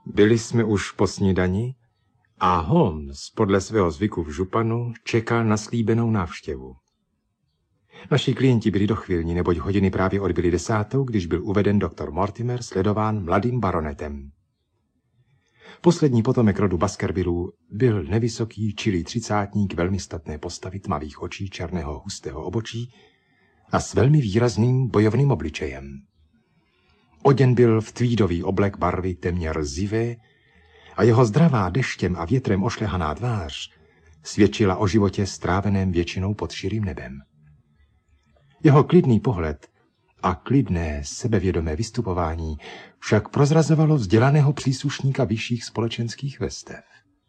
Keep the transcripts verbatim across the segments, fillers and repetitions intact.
Byli jsme už po snídani a Holmes podle svého zvyku v županu čekal na slíbenou návštěvu. Naši klienti byli dochvilní, neboť hodiny právě odbyly desátou, když byl uveden doktor Mortimer sledován mladým baronetem. Poslední potomek rodu Baskervillů byl nevysoký, čilý třicátník velmi statné postavy, tmavých očí, černého hustého obočí a s velmi výrazným bojovným obličejem. Oděn byl v tweedový oblek barvy temně rzivé a jeho zdravá deštěm a větrem ošlehaná tvář svědčila o životě stráveném většinou pod širým nebem. Jeho klidný pohled a klidné, sebevědomé vystupování však prozrazovalo vzdělaného příslušníka vyšších společenských vrstev.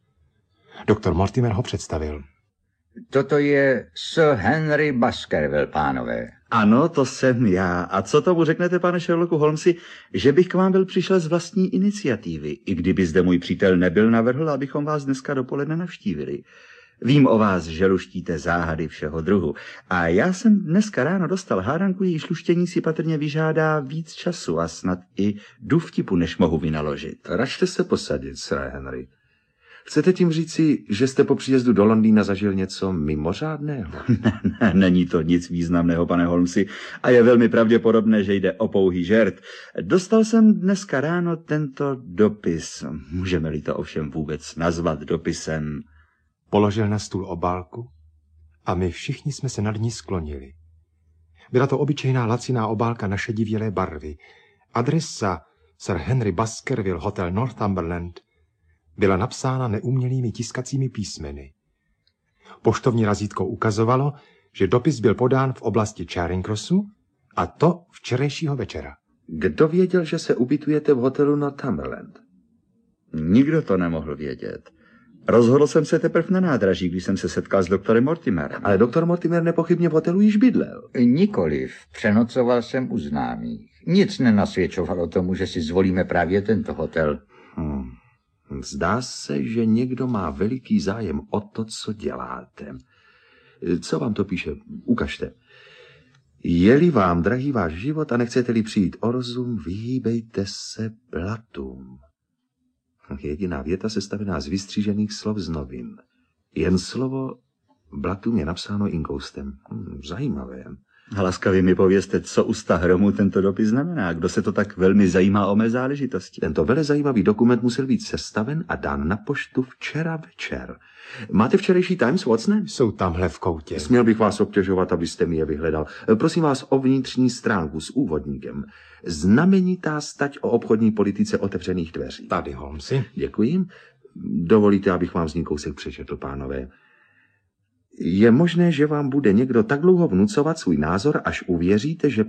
Doktor Mortimer ho představil. Toto je Sir Henry Baskerville, pánové. Ano, to jsem já. A co tomu řeknete, pane Sherlocku Holmesi, že bych k vám byl přišel z vlastní iniciativy, i kdyby zde můj přítel nebyl, navrhl, abychom vás dneska dopoledne navštívili. Vím o vás, že luštíte záhady všeho druhu. A já jsem dneska ráno dostal hádanku, jejíž luštění si patrně vyžádá víc času a snad i důvtipu, než mohu vynaložit. Račte se posadit, Sir Henry. Chcete tím říci, že jste po příjezdu do Londýna zažil něco mimořádného? Ne, ne, není to nic významného, pane Holmesi, a je velmi pravděpodobné, že jde o pouhý žert. Dostal jsem dneska ráno tento dopis. Můžeme-li to ovšem vůbec nazvat dopisem? Položil na stůl obálku a my všichni jsme se nad ní sklonili. Byla to obyčejná laciná obálka našedivělé barvy. Adresa Sir Henry Baskerville, Hotel Northumberland, byla napsána neumělými tiskacími písmeny. Poštovní razítko ukazovalo, že dopis byl podán v oblasti Charing Crossu, a to včerejšího večera. Kdo věděl, že se ubytujete v hotelu Northumberland? Nikdo to nemohl vědět. Rozhodl jsem se teprve na nádraží, když jsem se setkal s doktorem Mortimerem. Ale doktor Mortimer nepochybně v hotelu již bydlel. Nikoliv. Přenocoval jsem u známých. Nic nenasvědčovalo tomu, že si zvolíme právě tento hotel. Hmm. Zdá se, že někdo má veliký zájem o to, co děláte. Co vám to píše? Ukažte. Je-li vám drahý váš život a nechcete-li přijít o rozum, vyhýbejte se blatům. Jediná věta sestavená z vystřížených slov z novin. Jen slovo blatům je napsáno inkoustem. Hm, zajímavé. Laskavě mi povězte, co u sta hromu tento dopis znamená. Kdo se to tak velmi zajímá o mé záležitosti? Tento velezajímavý dokument musel být sestaven a dán na poštu včera večer. Máte včerejší Times, Watsone? Jsou tamhle v koutě. Směl bych vás obtěžovat, abyste mi je vyhledal. Prosím vás o vnitřní stránku s úvodníkem. Znamenitá stať o obchodní politice otevřených dveří. Tady, Holmesi. Děkuji. Dovolíte, abych vám z ní kousek přečetl, pánové. Je možné, že vám bude někdo tak dlouho vnucovat svůj názor, až uvěříte, že